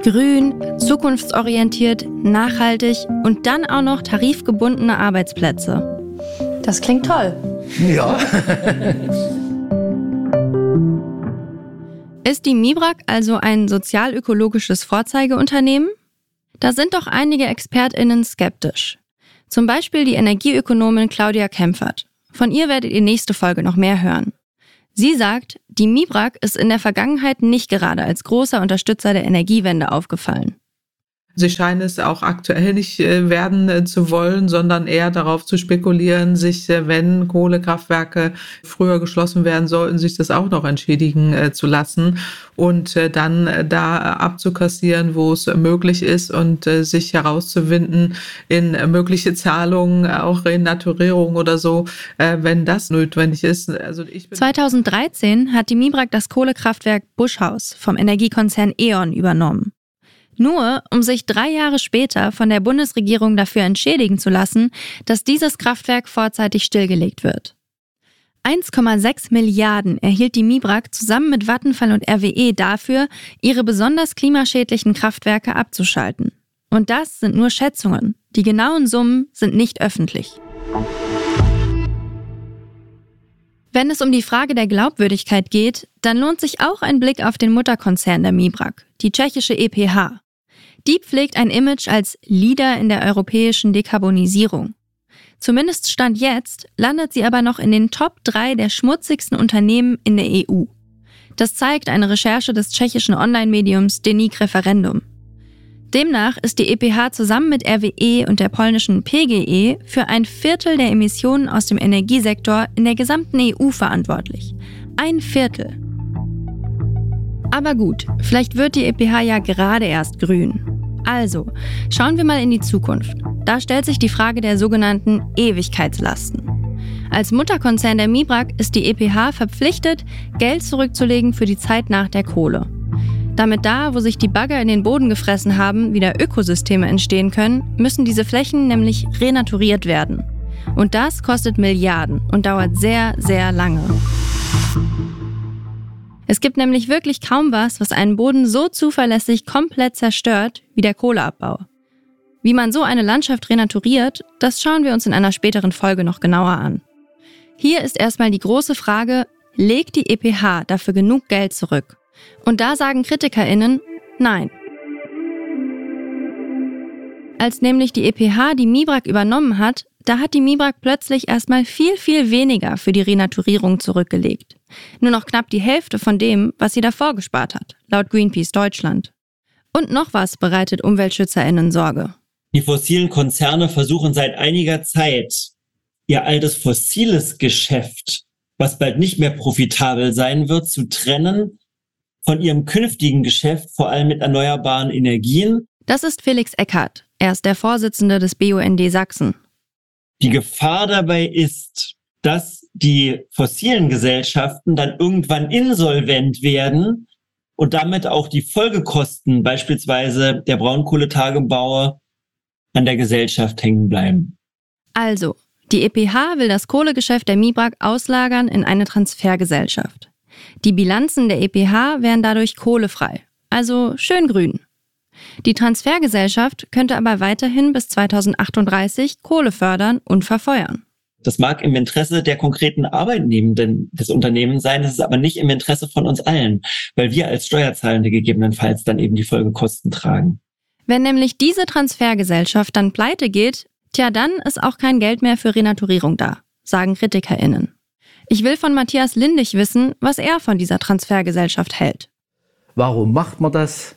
Grün, zukunftsorientiert, nachhaltig und dann auch noch tarifgebundene Arbeitsplätze. Das klingt toll. Ja. Ist die MIBRAG also ein sozial-ökologisches Vorzeigeunternehmen? Da sind doch einige ExpertInnen skeptisch. Zum Beispiel die Energieökonomin Claudia Kempfert. Von ihr werdet ihr nächste Folge noch mehr hören. Sie sagt, die MIBRAG ist in der Vergangenheit nicht gerade als großer Unterstützer der Energiewende aufgefallen. Sie scheinen es auch aktuell nicht werden zu wollen, sondern eher darauf zu spekulieren, sich, wenn Kohlekraftwerke früher geschlossen werden sollten, sich das auch noch entschädigen zu lassen und dann da abzukassieren, wo es möglich ist und sich herauszuwinden in mögliche Zahlungen, auch Renaturierung oder so, wenn das notwendig ist. 2013 hat die MIBRAG das Kohlekraftwerk Buschhaus vom Energiekonzern E.ON übernommen. Nur, um sich 3 Jahre später von der Bundesregierung dafür entschädigen zu lassen, dass dieses Kraftwerk vorzeitig stillgelegt wird. 1,6 Milliarden erhielt die MIBRAG zusammen mit Vattenfall und RWE dafür, ihre besonders klimaschädlichen Kraftwerke abzuschalten. Und das sind nur Schätzungen. Die genauen Summen sind nicht öffentlich. Wenn es um die Frage der Glaubwürdigkeit geht, dann lohnt sich auch ein Blick auf den Mutterkonzern der MIBRAG, die tschechische EPH. Die pflegt ein Image als Leader in der europäischen Dekarbonisierung. Zumindest Stand jetzt landet sie aber noch in den Top 3 der schmutzigsten Unternehmen in der EU. Das zeigt eine Recherche des tschechischen Online-Mediums Deník Referendum. Demnach ist die EPH zusammen mit RWE und der polnischen PGE für 1/4 der Emissionen aus dem Energiesektor in der gesamten EU verantwortlich. 1/4. Aber gut, vielleicht wird die EPH ja gerade erst grün. Also, schauen wir mal in die Zukunft. Da stellt sich die Frage der sogenannten Ewigkeitslasten. Als Mutterkonzern der MIBRAG ist die EPH verpflichtet, Geld zurückzulegen für die Zeit nach der Kohle. Damit da, wo sich die Bagger in den Boden gefressen haben, wieder Ökosysteme entstehen können, müssen diese Flächen nämlich renaturiert werden. Und das kostet Milliarden und dauert sehr, sehr lange. Es gibt nämlich wirklich kaum was einen Boden so zuverlässig komplett zerstört wie der Kohleabbau. Wie man so eine Landschaft renaturiert, das schauen wir uns in einer späteren Folge noch genauer an. Hier ist erstmal die große Frage, legt die EPH dafür genug Geld zurück? Und da sagen KritikerInnen, nein. Als nämlich die EPH die MIBRAG übernommen hat, da hat die MIBRAG plötzlich erstmal viel, viel weniger für die Renaturierung zurückgelegt. Nur noch knapp die Hälfte von dem, was sie davor gespart hat, laut Greenpeace Deutschland. Und noch was bereitet UmweltschützerInnen Sorge. Die fossilen Konzerne versuchen seit einiger Zeit, ihr altes fossiles Geschäft, was bald nicht mehr profitabel sein wird, zu trennen von ihrem künftigen Geschäft, vor allem mit erneuerbaren Energien. Das ist Felix Eckhardt. Er ist der Vorsitzende des BUND Sachsen. Die Gefahr dabei ist, dass die fossilen Gesellschaften dann irgendwann insolvent werden und damit auch die Folgekosten, beispielsweise der Braunkohletagebaue, an der Gesellschaft hängen bleiben. Also, die EPH will das Kohlegeschäft der MIBRAG auslagern in eine Transfergesellschaft. Die Bilanzen der EPH wären dadurch kohlefrei, also schön grün. Die Transfergesellschaft könnte aber weiterhin bis 2038 Kohle fördern und verfeuern. Das mag im Interesse der konkreten Arbeitnehmenden des Unternehmens sein, das ist aber nicht im Interesse von uns allen, weil wir als Steuerzahlende gegebenenfalls dann eben die Folgekosten tragen. Wenn nämlich diese Transfergesellschaft dann pleite geht, dann ist auch kein Geld mehr für Renaturierung da, sagen KritikerInnen. Ich will von Matthias Lindig wissen, was er von dieser Transfergesellschaft hält. Warum macht man das?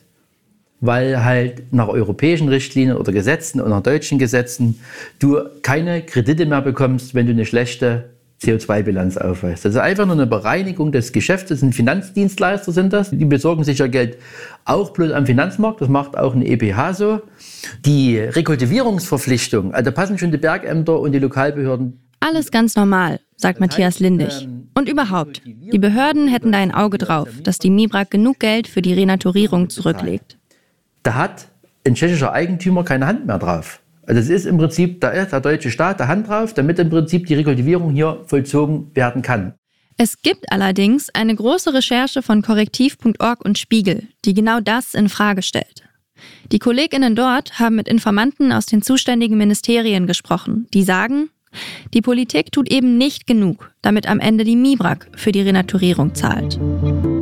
Weil halt nach europäischen Richtlinien oder Gesetzen und nach deutschen Gesetzen du keine Kredite mehr bekommst, wenn du eine schlechte CO2-Bilanz aufweist. Das ist einfach nur eine Bereinigung des Geschäfts. Das sind Finanzdienstleister, sind das. Die besorgen sich ja Geld auch bloß am Finanzmarkt. Das macht auch eine EPH so. Die Rekultivierungsverpflichtung, also da passen schon die Bergämter und die Lokalbehörden. Alles ganz normal, sagt Matthias Lindig. Und überhaupt, die Behörden hätten da ein Auge drauf, dass die MIBRAG genug Geld für die Renaturierung zurücklegt. Da hat ein tschechischer Eigentümer keine Hand mehr drauf. Also es ist im Prinzip, da ist der deutsche Staat der Hand drauf, damit im Prinzip die Rekultivierung hier vollzogen werden kann. Es gibt allerdings eine große Recherche von korrektiv.org und Spiegel, die genau das in Frage stellt. Die KollegInnen dort haben mit Informanten aus den zuständigen Ministerien gesprochen, die sagen, die Politik tut eben nicht genug, damit am Ende die MIBRAG für die Renaturierung zahlt.